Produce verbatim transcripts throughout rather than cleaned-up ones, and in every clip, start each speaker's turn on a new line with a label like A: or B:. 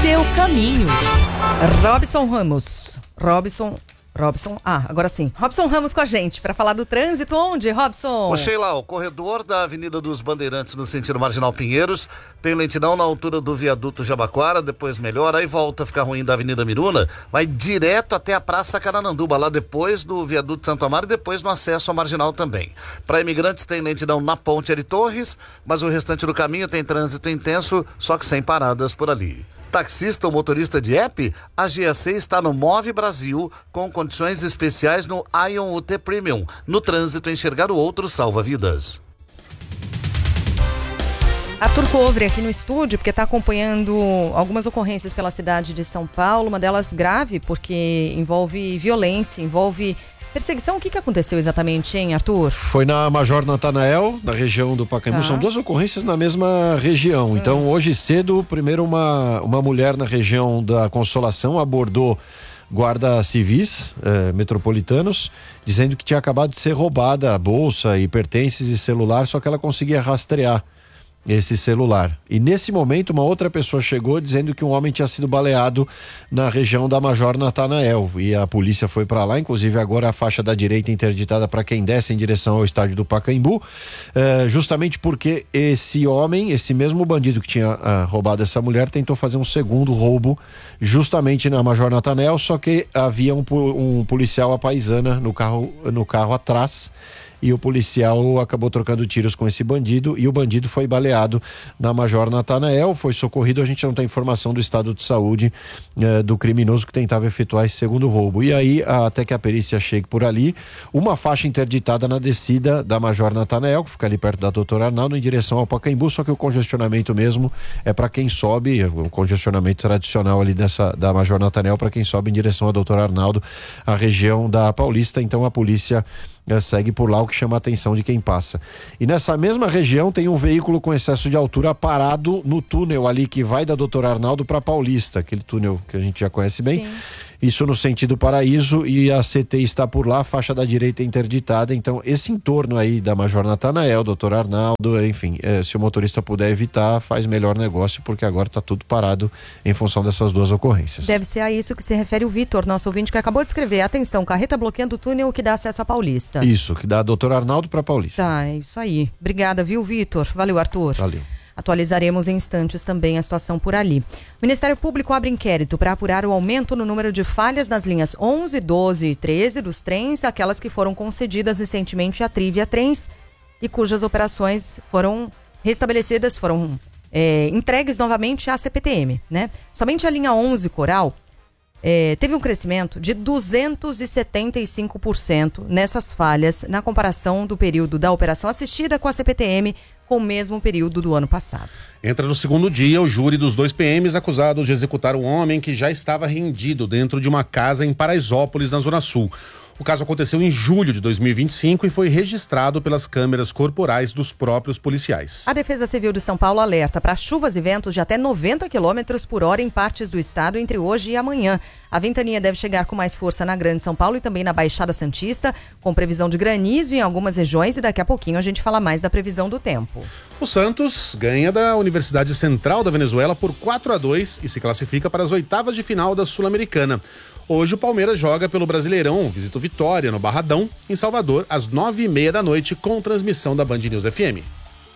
A: seu caminho.
B: Robson Ramos. Robson... Robson, ah, agora sim. Robson Ramos com a gente para falar do trânsito. Onde, Robson?
C: Ô Sheila, o corredor da Avenida dos Bandeirantes no sentido Marginal Pinheiros tem lentidão na altura do viaduto Jabaquara, depois melhora, aí volta a ficar ruim da Avenida Miruna, vai direto até a Praça Carananduba, lá depois do viaduto Santo Amaro e depois no acesso ao Marginal também. Para imigrantes tem lentidão na Ponte Ari Torres, mas o restante do caminho tem trânsito intenso, só que sem paradas por ali. Taxista ou motorista de app, a G A C está no Move Brasil com condições especiais no Ion U T Premium. No trânsito, enxergar o outro salva vidas.
B: Arthur Covre aqui no estúdio, porque está acompanhando algumas ocorrências pela cidade de São Paulo, uma delas grave, porque envolve violência, envolve perseguição. O que, que aconteceu exatamente, hein, Arthur?
D: Foi na Major Natanael, na região do Pacaembu. Tá. São duas ocorrências na mesma região. Hum. Então, hoje cedo, primeiro uma, uma mulher na região da Consolação abordou guardas civis eh, metropolitanos, dizendo que tinha acabado de ser roubada a bolsa e pertences e celular, só que ela conseguia rastrear esse celular. E nesse momento uma outra pessoa chegou dizendo que um homem tinha sido baleado na região da Major Natanael e a polícia foi para lá, inclusive agora a faixa da direita interditada para quem desce em direção ao estádio do Pacaembu, eh, justamente porque esse homem, esse mesmo bandido que tinha ah, roubado essa mulher, tentou fazer um segundo roubo justamente na Major Natanael, só que havia um, um policial à paisana no carro, no carro atrás, e o policial acabou trocando tiros com esse bandido e o bandido foi baleado na Major Natanael, foi socorrido. A gente não tem informação do estado de saúde eh, do criminoso que tentava efetuar esse segundo roubo. E aí, até que a perícia chegue por ali, uma faixa interditada na descida da Major Natanael, que fica ali perto da doutor Arnaldo, em direção ao Pacaembu, só que o congestionamento mesmo é para quem sobe, o congestionamento tradicional ali dessa, da Major Natanael, para quem sobe em direção ao doutor Arnaldo, a região da Paulista. Então a polícia É, segue por lá, o que chama a atenção de quem passa. E nessa mesma região tem um veículo com excesso de altura parado no túnel ali que vai da doutor Arnaldo para Paulista, aquele túnel que a gente já conhece bem. Sim. Isso no sentido Paraíso, e a C T está por lá, a faixa da direita interditada. Então esse entorno aí da Major Natanael, doutor Arnaldo, enfim, é, se o motorista puder evitar, faz melhor negócio, porque agora está tudo parado em função dessas duas ocorrências.
B: Deve ser a isso que se refere o Vitor, nosso ouvinte, que acabou de escrever. Atenção, carreta bloqueando o túnel que dá acesso à Paulista.
D: Isso, que dá doutor Arnaldo para Paulista.
B: Tá, é isso aí. Obrigada, viu, Vitor? Valeu, Arthur.
D: Valeu.
B: Atualizaremos em instantes também a situação por ali. O Ministério Público abre inquérito para apurar o aumento no número de falhas nas linhas onze, doze e treze dos trens, aquelas que foram concedidas recentemente à Trivia Trens e cujas operações foram restabelecidas, foram é, entregues novamente à C P T M, né? Somente a linha onze Coral É, teve um crescimento de duzentos e setenta e cinco por cento nessas falhas na comparação do período da operação assistida com a C P T M com o mesmo período do ano passado.
E: Entra no segundo dia o júri dos dois P Ms acusados de executar um homem que já estava rendido dentro de uma casa em Paraisópolis, na Zona Sul. O caso aconteceu em julho de dois mil e vinte e cinco e foi registrado pelas câmeras corporais dos próprios policiais.
B: A Defesa Civil de São Paulo alerta para chuvas e ventos de até noventa quilômetros por hora em partes do estado entre hoje e amanhã. A ventania deve chegar com mais força na Grande São Paulo e também na Baixada Santista, com previsão de granizo em algumas regiões, e daqui a pouquinho a gente fala mais da previsão do tempo.
E: O Santos ganha da Universidade Central da Venezuela por quatro a dois e se classifica para as oitavas de final da Sul-Americana. Hoje o Palmeiras joga pelo Brasileirão, visita o Vitória no Barradão, em Salvador, às nove e meia da noite, com transmissão da Band News F M.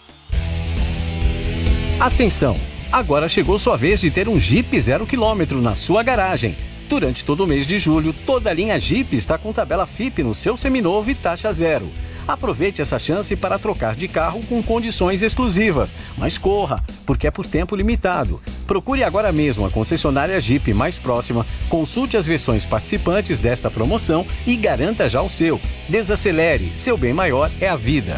F: Atenção! Agora chegou sua vez de ter um Jeep zero quilômetro na sua garagem. Durante todo o mês de julho, toda a linha Jeep está com tabela F I P no seu seminovo e taxa zero. Aproveite essa chance para trocar de carro com condições exclusivas. Mas corra, porque é por tempo limitado. Procure agora mesmo a concessionária Jeep mais próxima, consulte as versões participantes desta promoção e garanta já o seu. Desacelere, seu bem maior é a vida.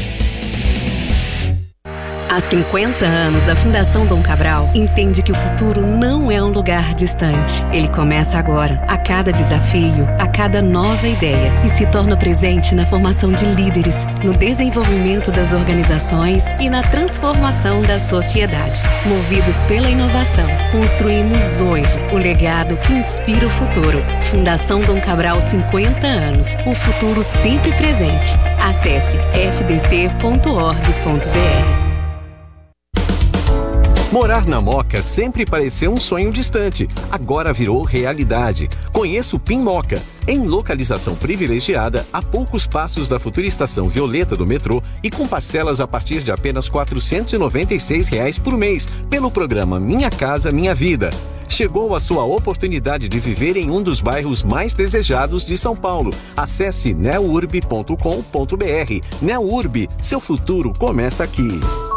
G: Há cinquenta anos, a Fundação Dom Cabral entende que o futuro não é um lugar distante. Ele começa agora, a cada desafio, a cada nova ideia, e se torna presente na formação de líderes, no desenvolvimento das organizações e na transformação da sociedade. Movidos pela inovação, construímos hoje o legado que inspira o futuro. Fundação Dom Cabral, cinquenta anos. O futuro sempre presente. Acesse f d c ponto org ponto b r.
F: Morar na Moca sempre pareceu um sonho distante, agora virou realidade. Conheça o Pin Moca, em localização privilegiada, a poucos passos da futura estação Violeta do metrô e com parcelas a partir de apenas quatrocentos e noventa e seis reais por mês, pelo programa Minha Casa Minha Vida. Chegou a sua oportunidade de viver em um dos bairros mais desejados de São Paulo. Acesse neurb ponto com ponto br. Neurb, seu futuro começa aqui.